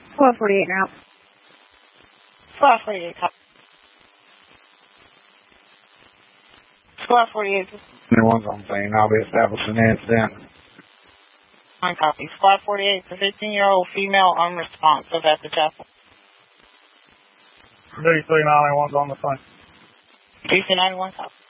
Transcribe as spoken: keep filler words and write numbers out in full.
Squad forty-eight now. Squad forty-eight, copy. Squad forty-eight. Anyone's on scene. I'll be establishing the incident. One copy. Squad forty-eight, the fifteen-year-old female unresponsive at the chapel. D C ninety-one's on the scene. D C ninety-one, copy.